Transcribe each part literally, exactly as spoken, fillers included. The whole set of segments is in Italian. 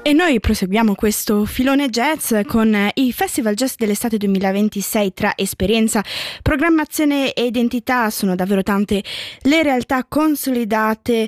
E noi proseguiamo questo filone jazz con i Festival Jazz dell'estate duemilaventisei. Tra esperienza, programmazione e identità sono davvero tante le realtà consolidate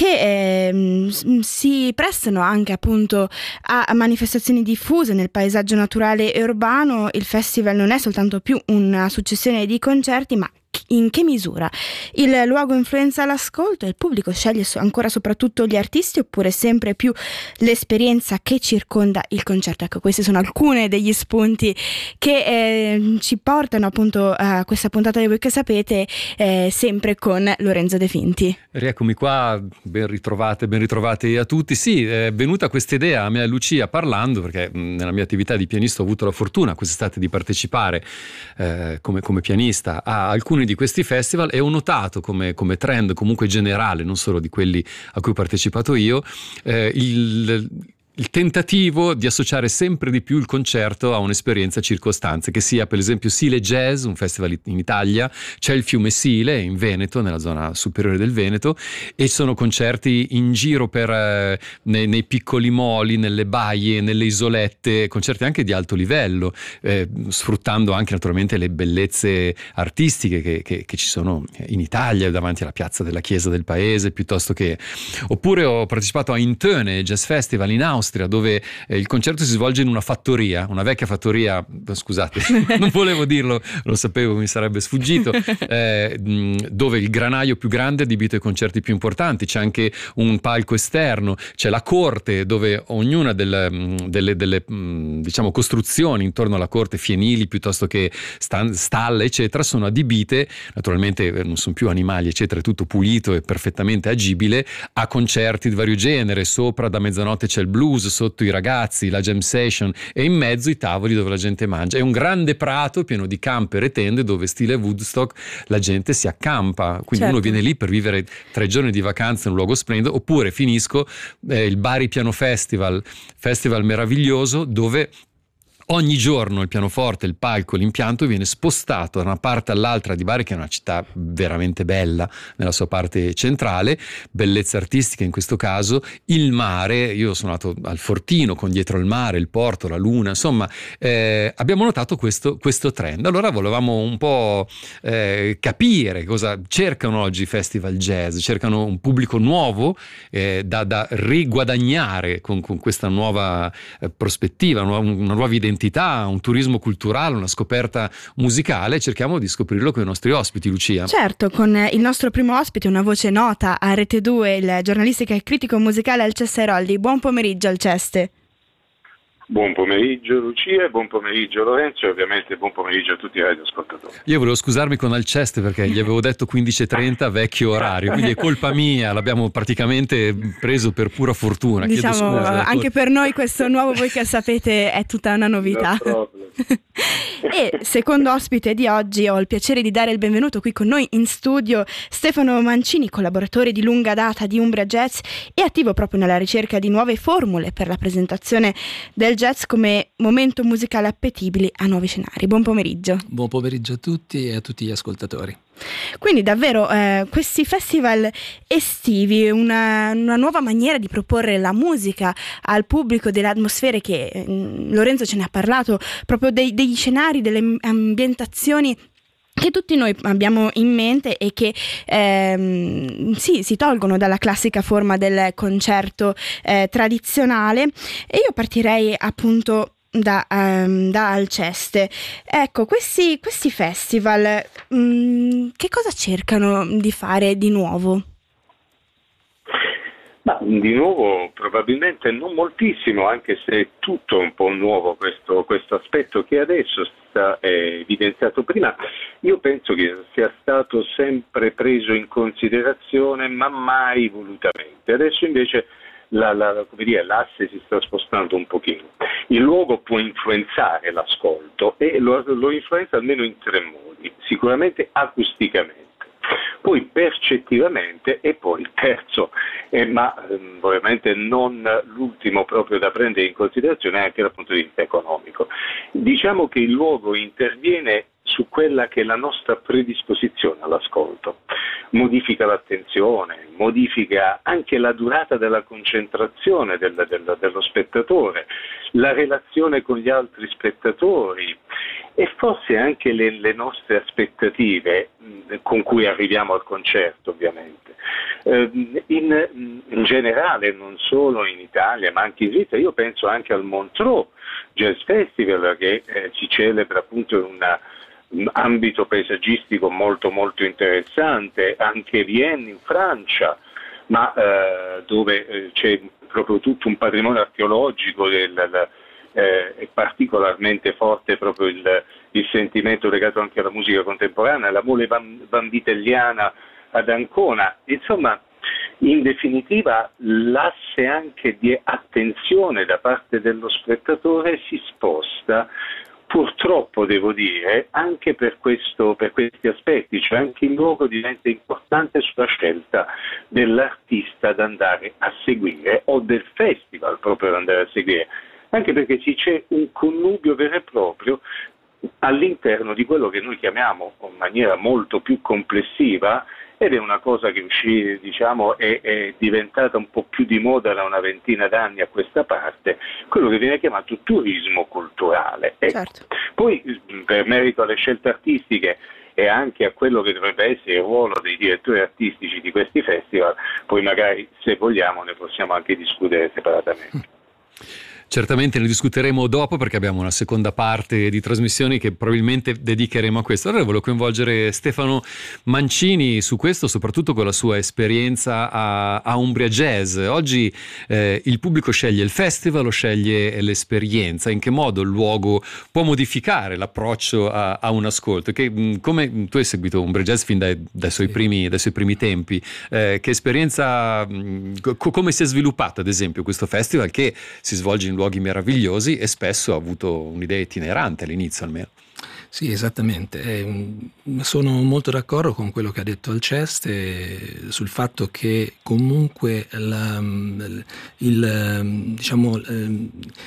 che eh, si prestano anche appunto a manifestazioni diffuse nel paesaggio naturale e urbano. Il festival non è soltanto più una successione di concerti, ma in che misura il luogo influenza l'ascolto e il pubblico sceglie ancora soprattutto gli artisti oppure sempre più l'esperienza che circonda il concerto. Ecco, questi sono alcuni degli spunti che eh, ci portano appunto a questa puntata di Voi che sapete, eh, sempre con Lorenzo De Finti. Rieccomi qua, ben ritrovate, ben ritrovati a tutti. Sì, è venuta questa idea a me e a Lucia parlando, perché nella mia attività di pianista ho avuto la fortuna quest'estate di partecipare eh, come, come pianista a alcuni di questi festival e ho notato come, come trend comunque generale, non solo di quelli a cui ho partecipato io, eh, il il tentativo di associare sempre di più il concerto a un'esperienza circostante, che sia per esempio Sile Jazz, un festival in Italia, c'è il fiume Sile in Veneto, nella zona superiore del Veneto, e sono concerti in giro per eh, nei, nei piccoli moli, nelle baie, nelle isolette, concerti anche di alto livello, eh, sfruttando anche naturalmente le bellezze artistiche che, che, che ci sono in Italia, davanti alla piazza della chiesa del paese, piuttosto che... Oppure ho partecipato a Intone Jazz Festival in Austria, dove eh, il concerto si svolge in una fattoria, una vecchia fattoria, scusate, non volevo dirlo, lo sapevo, mi sarebbe sfuggito, eh, dove il granaio più grande è adibito ai concerti più importanti, c'è anche un palco esterno, c'è la corte dove ognuna del, delle, delle diciamo costruzioni intorno alla corte, fienili piuttosto che sta, stalle eccetera, sono adibite, naturalmente non sono più animali eccetera, è tutto pulito e perfettamente agibile a concerti di vario genere. Sopra da mezzanotte c'è il blues, sotto i ragazzi, la jam session e in mezzo i tavoli dove la gente mangia. È un grande prato pieno di camper e tende dove stile Woodstock la gente si accampa, quindi certo. Uno viene lì per vivere tre giorni di vacanza in un luogo splendido. Oppure finisco eh, il Bari Piano Festival, festival meraviglioso dove ogni giorno il pianoforte, il palco, l'impianto viene spostato da una parte all'altra di Bari, che è una città veramente bella nella sua parte centrale, bellezze artistiche in questo caso, il mare. Io sono andato al Fortino con dietro il mare, il porto, la luna, insomma eh, abbiamo notato questo, questo trend. Allora volevamo un po' eh, capire cosa cercano oggi i festival jazz, cercano un pubblico nuovo eh, da, da riguadagnare con, con questa nuova eh, prospettiva, una, una nuova identità, un turismo culturale, una scoperta musicale. Cerchiamo di scoprirlo con i nostri ospiti, Lucia. Certo, con il nostro primo ospite, una voce nota a Rete due, il giornalista e critico musicale Alceste Airoldi. Buon pomeriggio Alceste. Buon pomeriggio Lucia, buon pomeriggio Lorenzo e ovviamente buon pomeriggio a tutti i radioascoltatori. Io volevo scusarmi con Alceste perché gli avevo detto quindici e trenta vecchio orario, quindi è colpa mia, l'abbiamo praticamente preso per pura fortuna. Diciamo, anche per noi questo nuovo Voi che sapete è tutta una novità. E secondo ospite di oggi ho il piacere di dare il benvenuto qui con noi in studio Stefano Mancini, collaboratore di lunga data di Umbria Jazz e attivo proprio nella ricerca di nuove formule per la presentazione del jazz come momento musicale appetibile a nuovi scenari. Buon pomeriggio. Buon pomeriggio a tutti e a tutti gli ascoltatori. Quindi davvero eh, questi festival estivi, una, una nuova maniera di proporre la musica al pubblico, delle atmosfere che eh, Lorenzo ce ne ha parlato, proprio dei, degli scenari, delle ambientazioni che tutti noi abbiamo in mente e che ehm, sì, si tolgono dalla classica forma del concerto eh, tradizionale. E io partirei appunto da, um, da Alceste. Ecco, questi, questi festival mh, che cosa cercano di fare di nuovo? Ma di nuovo probabilmente non moltissimo, anche se è tutto un po' nuovo questo, questo aspetto che adesso sta eh, evidenziato prima. Io penso che sia stato sempre preso in considerazione ma mai volutamente. Adesso invece La, la, come dire, l'asse si sta spostando un pochino. Il luogo può influenzare l'ascolto e lo, lo influenza almeno in tre modi: sicuramente acusticamente, poi percettivamente e poi il terzo, eh, ma ehm, ovviamente non l'ultimo proprio da prendere in considerazione, anche dal punto di vista economico. Diciamo che il luogo interviene su quella che è la nostra predisposizione all'ascolto. Modifica l'attenzione, modifica anche la durata della concentrazione del, del, dello spettatore, la relazione con gli altri spettatori e forse anche le, le nostre aspettative con cui arriviamo al concerto, ovviamente. Eh, in, in generale, non solo in Italia ma anche in Svizzera, io penso anche al Montreux Jazz Festival che eh, si celebra appunto in una un ambito paesaggistico molto molto interessante, anche Vienne in Francia, ma eh, dove eh, c'è proprio tutto un patrimonio archeologico del, del, eh, è particolarmente forte proprio il, il sentimento legato anche alla musica contemporanea, la mole van, vanvitelliana ad Ancona, insomma in definitiva l'asse anche di attenzione da parte dello spettatore si sposta purtroppo, devo dire, anche per, questo, per questi aspetti, cioè anche il luogo diventa importante sulla scelta dell'artista da andare a seguire o del festival proprio da andare a seguire, anche perché ci c'è un connubio vero e proprio all'interno di quello che noi chiamiamo in maniera molto più complessiva, ed è una cosa che uscì, diciamo, è, è diventata un po' più di moda da una ventina d'anni a questa parte, quello che viene chiamato turismo culturale. Ecco. Certo. Poi, per merito alle scelte artistiche e anche a quello che dovrebbe essere il ruolo dei direttori artistici di questi festival, poi magari, se vogliamo, ne possiamo anche discutere separatamente. Certamente ne discuteremo dopo, perché abbiamo una seconda parte di trasmissioni che probabilmente dedicheremo a questo. Allora volevo coinvolgere Stefano Mancini su questo, soprattutto con la sua esperienza a, a Umbria Jazz. Oggi eh, il pubblico sceglie il festival o sceglie l'esperienza? In che modo il luogo può modificare l'approccio a, a un ascolto? Che, come tu hai seguito Umbria Jazz fin dai, dai, suoi, sì. primi, dai suoi primi tempi, eh, che esperienza, co- come si è sviluppato ad esempio questo festival che si svolge in luoghi meravigliosi e spesso ha avuto un'idea itinerante all'inizio almeno? Sì, esattamente. Eh, sono molto d'accordo con quello che ha detto Alceste sul fatto che comunque la, il, diciamo, eh,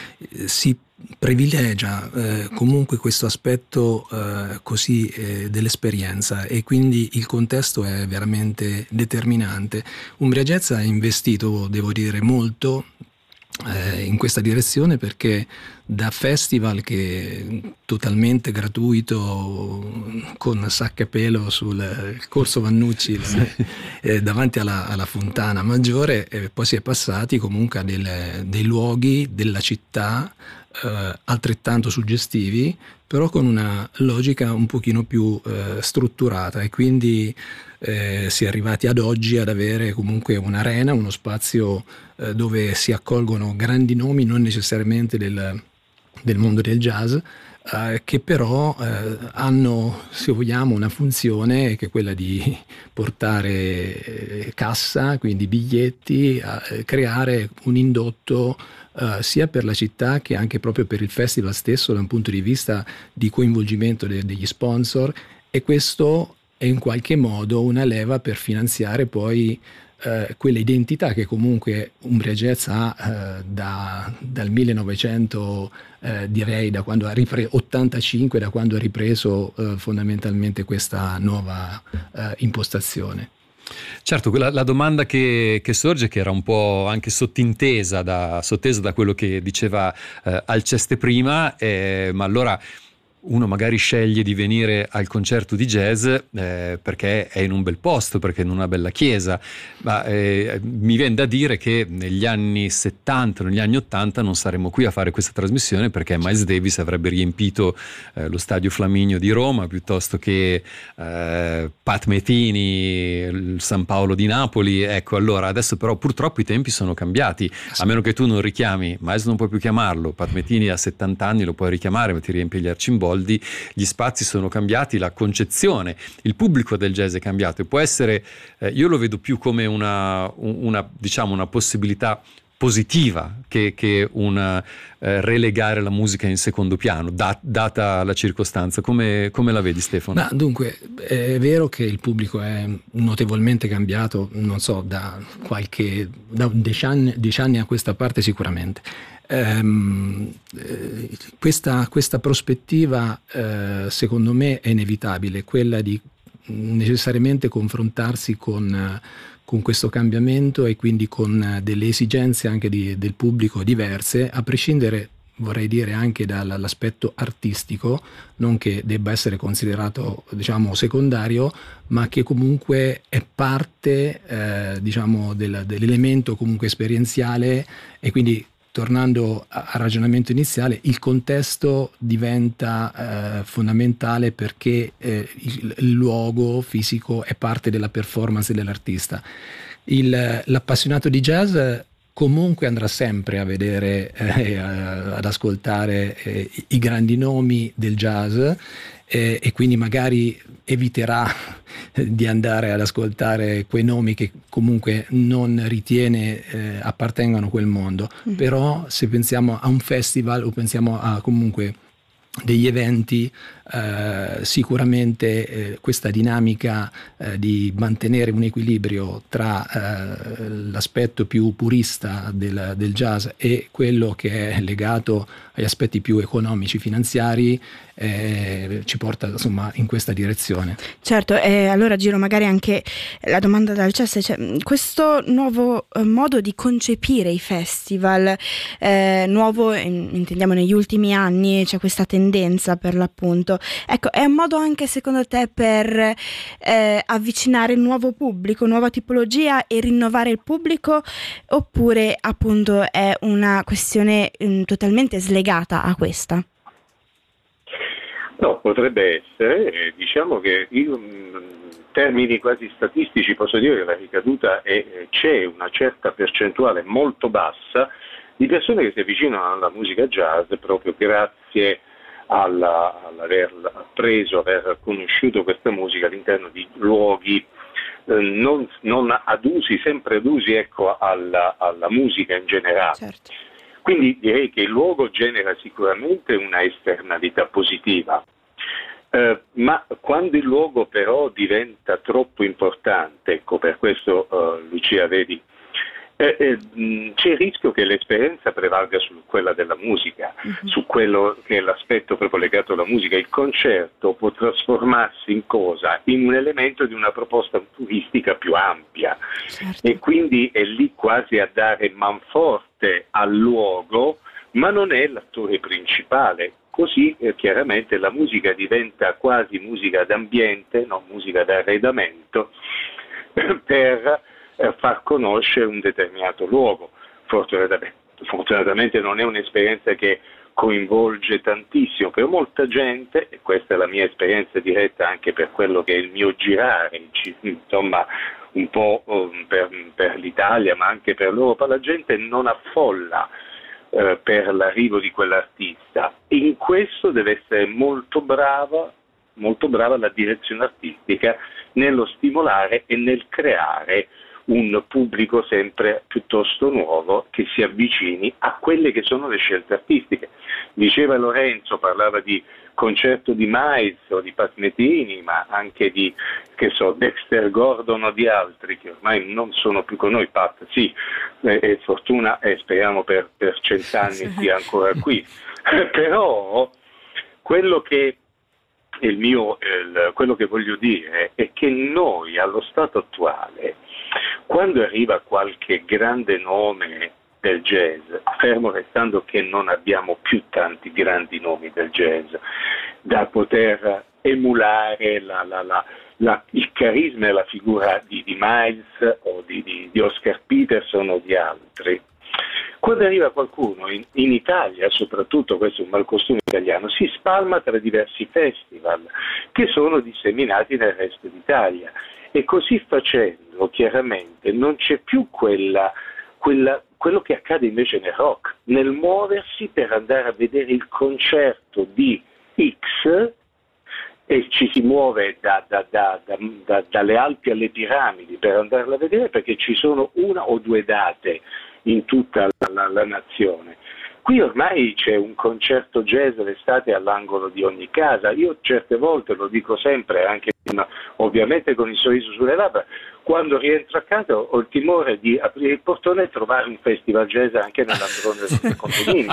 si privilegia eh, comunque questo aspetto eh, così eh, dell'esperienza, e quindi il contesto è veramente determinante. Umbria Jazz ha investito, devo dire, molto Eh, in questa direzione, perché da festival che totalmente gratuito con sacca e pelo sul corso Vannucci sì. eh, davanti alla, alla Fontana Maggiore, eh, poi si è passati comunque a delle, dei luoghi della città eh, altrettanto suggestivi, però con una logica un pochino più eh, strutturata, e quindi eh, si è arrivati ad oggi ad avere comunque un'arena, uno spazio eh, dove si accolgono grandi nomi, non necessariamente del, del mondo del jazz, eh, che però eh, hanno, se vogliamo, una funzione che è quella di portare eh, cassa, quindi biglietti, a eh, creare un indotto Uh, sia per la città che anche proprio per il festival stesso, da un punto di vista di coinvolgimento de- degli sponsor, e questo è in qualche modo una leva per finanziare poi uh, quelle identità che comunque Umbria Jazz ha uh, da, dal millenovecento, uh, direi da quando ha ripreso, ottantacinque, da quando ha ripreso uh, fondamentalmente questa nuova uh, impostazione. Certo, quella, la domanda che, che sorge, che era un po' anche sottintesa da, sottesa da quello che diceva eh, Alceste prima, eh, ma allora uno magari sceglie di venire al concerto di jazz eh, perché è in un bel posto, perché è in una bella chiesa, ma eh, mi viene da dire che negli anni settanta, negli anni ottanta non saremmo qui a fare questa trasmissione, perché Miles Davis avrebbe riempito eh, lo Stadio Flaminio di Roma, piuttosto che eh, Pat Metheny, il San Paolo di Napoli. Ecco, allora adesso però purtroppo i tempi sono cambiati, a meno che tu non richiami, Miles non puoi più chiamarlo, Pat Metheny a settanta anni lo puoi richiamare, ma ti riempie gli arcimboldi. Gli spazi sono cambiati, la concezione, il pubblico del jazz è cambiato, e può essere, eh, io lo vedo più come una, una, diciamo, una possibilità positiva che, che una eh, relegare la musica in secondo piano, da, data la circostanza. Come, come la vedi, Stefano? Ma dunque, è vero che il pubblico è notevolmente cambiato, non so, da qualche da dieci anni, dieci anni a questa parte sicuramente. Ehm, eh, questa, questa prospettiva eh, secondo me è inevitabile, quella di necessariamente confrontarsi con con questo cambiamento e quindi con delle esigenze anche di, del pubblico diverse, a prescindere, vorrei dire, anche dall'aspetto artistico, non che debba essere considerato, diciamo, secondario, ma che comunque è parte eh, diciamo, del, dell'elemento comunque esperienziale, e quindi, tornando al ragionamento iniziale, il contesto diventa eh, fondamentale, perché eh, il, il luogo fisico è parte della performance dell'artista. Il, l'appassionato di jazz comunque andrà sempre a vedere e eh, ad ascoltare eh, i grandi nomi del jazz, eh, e quindi magari eviterà di andare ad ascoltare quei nomi che comunque non ritiene eh, appartengano a quel mondo. Mm. Però se pensiamo a un festival o pensiamo a comunque degli eventi, eh, sicuramente eh, questa dinamica eh, di mantenere un equilibrio tra eh, l'aspetto più purista del, del jazz e quello che è legato agli aspetti più economici, finanziari, eh, ci porta insomma in questa direzione. Certo, e allora giro magari anche la domanda dal Cesse, cioè, questo nuovo eh, modo di concepire i festival, eh, nuovo in, intendiamo negli ultimi anni, c'è questa tendenza per l'appunto, ecco, è un modo anche secondo te per eh, avvicinare il nuovo pubblico, nuova tipologia e rinnovare il pubblico, oppure appunto è una questione mh, totalmente slegata a questa? No, potrebbe essere, diciamo che io in termini quasi statistici posso dire che la ricaduta è, c'è una certa percentuale molto bassa di persone che si avvicinano alla musica jazz proprio grazie alla, all'aver preso, aver conosciuto questa musica all'interno di luoghi eh, non, non adusi, sempre adusi, ecco, alla, alla musica in generale. Certo. Quindi direi che il luogo genera sicuramente una esternalità positiva, eh, ma quando il luogo però diventa troppo importante, ecco, per questo eh, Lucia, vedi, eh, eh, mh, c'è il rischio che l'esperienza prevalga su quella della musica, uh-huh. su quello che è l'aspetto proprio legato alla musica. Il concerto può trasformarsi in cosa? In un elemento di una proposta turistica più ampia, certo. E quindi è lì quasi a dare manforte al luogo, ma non è l'attore principale. Così eh, chiaramente la musica diventa quasi musica d'ambiente, no, musica d'arredamento, per eh, far conoscere un determinato luogo. Fortunatamente, fortunatamente non è un'esperienza che coinvolge tantissimo, per molta gente, e questa è la mia esperienza diretta anche per quello che è il mio girare, insomma, un po' um, per, per l'Italia ma anche per l'Europa, la gente non affolla eh, per l'arrivo di quell'artista. In questo deve essere molto brava, molto brava la direzione artistica nello stimolare e nel creare un pubblico sempre piuttosto nuovo che si avvicini a quelle che sono le scelte artistiche. Diceva Lorenzo, parlava di concerto di Miles o di Pat Metheny, ma anche di, che so, Dexter Gordon o di altri che ormai non sono più con noi. Pat, sì, è, è fortuna e speriamo per, per cent'anni sia ancora qui. Però quello che il mio, il, quello che voglio dire è che noi allo stato attuale, quando arriva qualche grande nome del jazz, fermo restando che non abbiamo più tanti grandi nomi del jazz da poter emulare la, la, la, la, il carisma e la figura di, di Miles o di, di, di Oscar Peterson o di altri. Quando arriva qualcuno in, in Italia, soprattutto, questo è un malcostume italiano, si spalma tra diversi festival che sono disseminati nel resto d'Italia, e così facendo chiaramente non c'è più quella, quella, quello che accade invece nel rock, nel muoversi per andare a vedere il concerto di X, e ci si muove da, da, da, da, da, dalle Alpi alle Piramidi per andarla a vedere, perché ci sono una o due date in tutta la, la, la nazione. Qui ormai c'è un concerto jazz l'estate all'angolo di ogni casa. Io certe volte, lo dico sempre, anche ovviamente con il sorriso sulle labbra, quando rientro a casa ho il timore di aprire il portone e trovare un festival jazz anche nell'androne del condominio.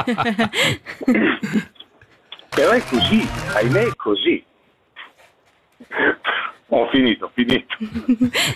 Però è così, ahimè è così. Ho finito, ho finito.